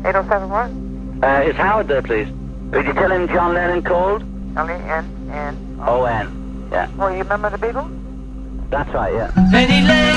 807 Is Howard there, please? Could you tell him John Lennon called? L-E-N-N. O-N. Yeah. Well, you remember the Beatles? That's right, yeah. Penny Lane.